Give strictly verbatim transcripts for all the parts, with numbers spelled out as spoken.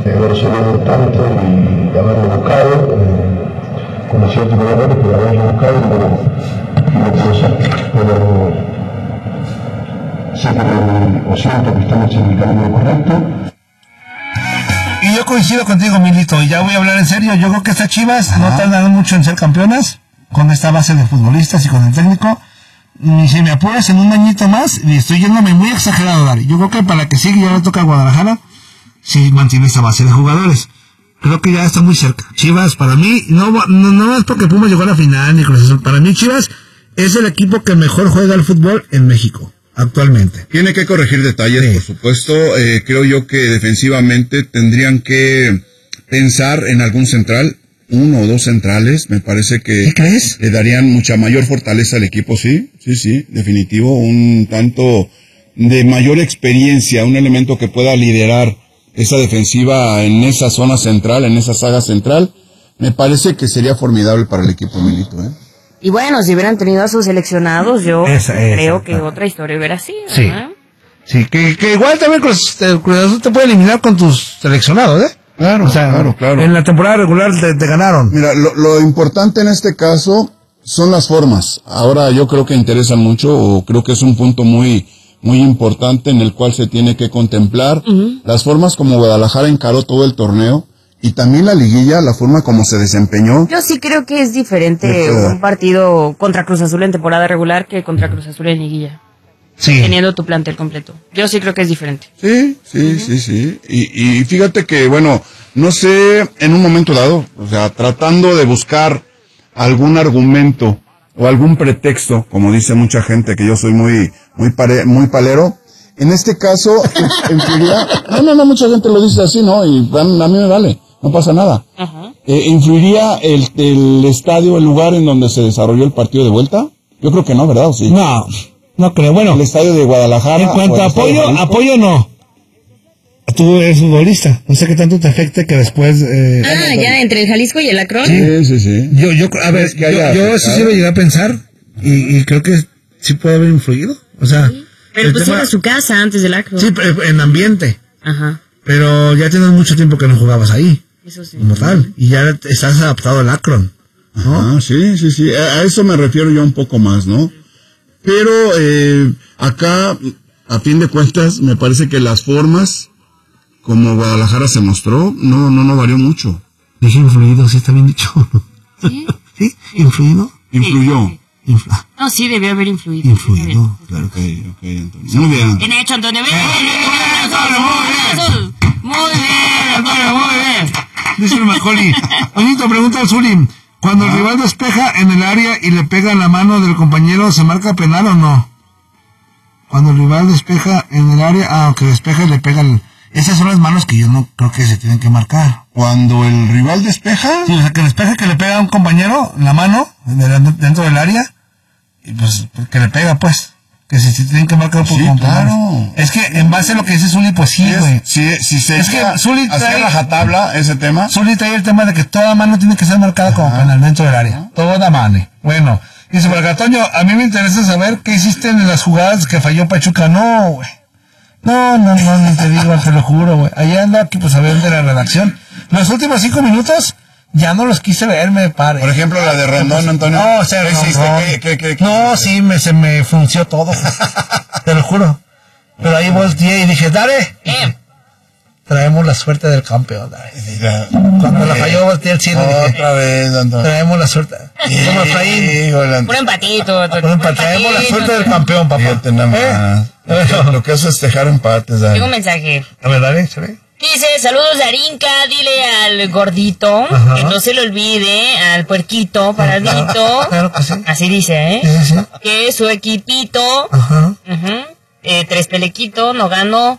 de haber subido tanto y de haberlo buscado, eh, con ciertos errores, pero haberlo buscado y no, no pudo ser. Pero sé que, o siento que estamos en el camino correcto. Y yo coincido contigo, Milito, y ya voy a hablar en serio. Yo creo que estas Chivas Ajá. no tardan mucho en ser campeonas, con esta base de futbolistas y con el técnico. Y si me apuras en un añito más, y estoy yéndome muy exagerado, Dari. Yo creo que para que siga ya le toca a Guadalajara, si mantiene esa base de jugadores. Creo que ya está muy cerca. Chivas, para mí, no, no, no es porque Pumas llegó a la final, ni Cruz Azul. Para mí, Chivas es el equipo que mejor juega al fútbol en México, actualmente. Tiene que corregir detalles, sí. por supuesto. Eh, creo yo que defensivamente tendrían que pensar en algún central. Uno o dos centrales, me parece que ¿Qué crees? le darían mucha mayor fortaleza al equipo, sí, sí, sí, definitivo, un tanto de mayor experiencia, un elemento que pueda liderar esa defensiva en esa zona central, en esa saga central, me parece que sería formidable para el equipo Milito, ¿eh? Y bueno, si hubieran tenido a sus seleccionados, yo esa, creo esa, que claro. otra historia hubiera sido, Sí, ¿no? sí, que, que igual también Cruz, Cruz Azul te puede eliminar con tus seleccionados, ¿eh? Claro, o sea, claro, claro. En la temporada regular te, te ganaron. Mira, lo, lo importante en este caso son las formas. Ahora yo creo que interesan mucho, o creo que es un punto muy, muy importante en el cual se tiene que contemplar uh-huh. las formas como Guadalajara encaró todo el torneo y también la liguilla, la forma como se desempeñó. Yo sí creo que es diferente un partido contra Cruz Azul en temporada regular que contra Cruz Azul en liguilla. Sí. Teniendo tu plantel completo. Yo sí creo que es diferente. Sí, sí, uh-huh. sí, sí. Y, y fíjate que, bueno, no sé, en un momento dado, o sea, tratando de buscar algún argumento o algún pretexto, como dice mucha gente, que yo soy muy, muy pare, muy palero, en este caso, influiría, no, no, no, mucha gente lo dice así, ¿no? Y a mí me vale, no pasa nada. Uh-huh. Eh, ¿Influiría el, el estadio, el lugar en donde se desarrolló el partido de vuelta? Yo creo que no, ¿verdad? ¿O sí? No. No creo, bueno. El estadio de Guadalajara. En cuanto a apoyo, apoyo no. Tú eres futbolista, no sé qué tanto te afecte que después... Eh, ah, ya, entre el Jalisco y el Akron. Sí, sí, sí. Yo, yo, a ver, yo, yo eso sí lo llegué a pensar y, y creo que sí puede haber influido, o sea... Sí. Pero pues tema, era su casa antes del Akron. Sí, en ambiente. Ajá. Pero ya tienes mucho tiempo que no jugabas ahí. Eso sí. Como tal, y ya estás adaptado al Akron, ¿no? Ah, sí, sí, sí, a, a eso me refiero yo un poco más, ¿no? Pero eh, acá, a fin de cuentas, me parece que las formas, como Guadalajara se mostró, no no no varió mucho. Dije influido, sí está bien dicho. ¿Sí? ¿Sí? ¿Influido? Influyó. Sí, sí. Infla- no, sí debió haber influido. Influido, claro. Ok, ok, Antonio. Muy bien. Bien hecho, Antonio. Bien, bien, bien, Antonio, muy bien. Muy bien, Antonio, muy bien. Dice el Macaulay. Bonito, pregunta al Zuli. Cuando el rival despeja en el área y le pega en la mano del compañero, ¿se marca penal o no? Cuando el rival despeja en el área, ah, aunque despeja y le pega el... Esas son las manos que yo no creo que se tienen que marcar. Cuando el rival despeja... Sí, o sea, que despeja, que le pega a un compañero en la mano, dentro del área, y pues que le pega, pues. Que se, se tienen que marcar por sí, compañeros. Claro. Es que en base a lo que dice Zuli, pues sí, güey. Sí, si se es que Zuli trae rajatabla ese tema. Zuli trae el tema de que toda mano tiene que ser marcada como penal dentro del área. Ajá. Toda mano. Bueno, dice por acá, Toño, a mí me interesa saber qué hiciste en las jugadas que falló Pachuca. No, güey. No, no, no, ni te digo, te lo juro, güey. Allá ando aquí, pues, a ver de la redacción. Los últimos cinco minutos, ya no los quise ver, me pare. Por ejemplo, la de Rendón, Antonio. No, o sea, ¿Qué hiciste? ¿Qué, qué, qué, qué no, sí, me, se me frunció todo. Te lo juro. Pero ahí volteé y dije, dale. ¿Qué? Traemos la suerte del campeón, dale. Cuando la falló, volteé el cielo y dije, otra vez, Antonio. Traemos la suerte. Como Efraín. Un empatito. Un empatito. Traemos la suerte del campeón, papá. Fíjate nada más. ¿Eh? Lo que es festejar empates, dale. Tengo un mensaje. A ver, dale, se ve. Dice, saludos Darinka, dile al gordito, ajá, que no se le olvide, al puerquito, paradito, claro que sí. Así dice, ¿eh? Sí, sí. Que su equipito, ajá, uh-huh, eh, tres pelequitos, no ganó,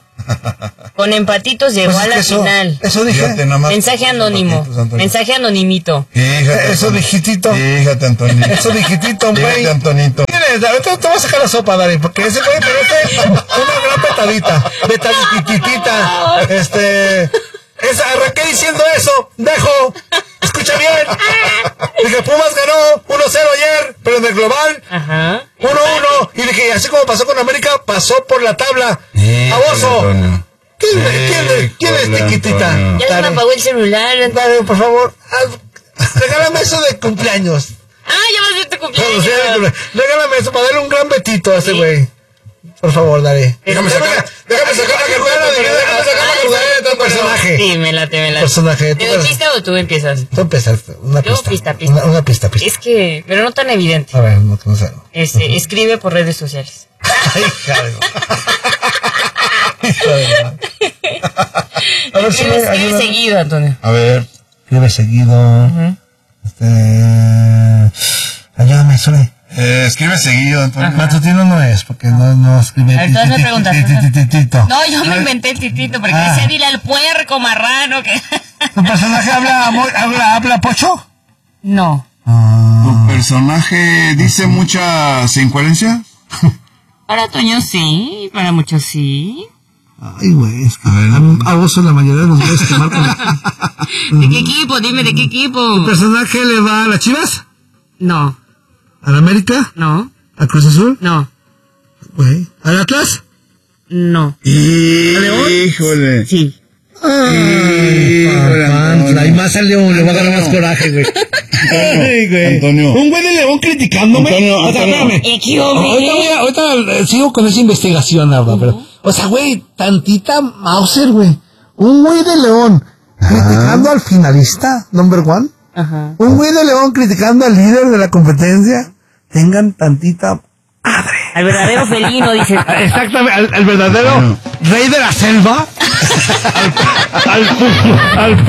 con empatitos llegó pues a la eso, final. Eso dije. Fíjate, mensaje anónimo, mensaje anonimito. Fíjate, eso dijitito. Fíjate, Antonito. Eso dijitito, güey. Fíjate, Antonito. Mire, ahorita te voy a sacar la sopa, Dari, porque ese güey merece una gran petadita. Petadititita. Este... Esa, arranqué diciendo eso. Dejo. Escucha bien. Dije, Pumas ganó uno cero ayer, pero en el global. Ajá. uno uno. Y dije, así como pasó con América, pasó por la tabla. Sí, ¡Abuso! Antonio. ¿Quién, sí, ¿quién, ¿Quién es Hola, chiquitita? Antonio. Ya se me apagó el celular. Dale, por favor, haz- regálame eso de cumpleaños. Ah, ya va a ser tu Bueno, sí, cumpleaños. regálame eso para darle un gran betito a ese güey. Por favor, dale. Déjame sacar, déjame sacar la cartera, déjame sacar la cartera de tu personaje. Sí, me late, me late. Personaje. ¿Te doy pista o tú empiezas? Tú empiezas. Una Yo, pista. pista, pista. Una, una pista, pista. Es que, pero no tan evidente. A ver, no, no sé. Este, escribe por redes sociales. Ay, cargo. A ver si me Escribe ayuda. seguido, Antonio. A ver. Escribe seguido. Este. Ayúdame, Sole. Eh, escribe seguido, Antonio. Matutino no es, porque no, no escribe. A ver, todas me preguntas. ti- ti- ti- ti- titito. No, yo me inventé el titito porque Ah. decía dile al puerco marrano que... ¿Tu personaje habla, mo- habla, habla pocho? No. ¿Tu personaje dice muchas incoherencias? Para Toño sí, para muchos sí. Ay, güey, es que a vos la mayoría de los güeyes que marcan. ¿De qué equipo? Dime, ¿de qué equipo? ¿Tu personaje le va a las Chivas? No, ¿A la América? no, ¿A Cruz Azul? no, Güey. ¿Al Atlas? no. Híjole. Sí. Híjole, Antonio. Hay más al León, le va a dar más coraje, güey. Ay, güey. Antonio. Un güey de León criticándome. Antonio, O sea, Antonio. espérame. Equivoqué. Ahorita, voy a- ahorita eh, sigo con esa investigación, Alba, pero, o sea, güey, tantita Mauser, güey. Un güey de León criticando al finalista, number one. Ajá. Un güey de León criticando al líder de la competencia. Tengan tantita madre. Al verdadero felino, dice. Exactamente, al, al verdadero Bueno. rey de la selva. al, al, pu- al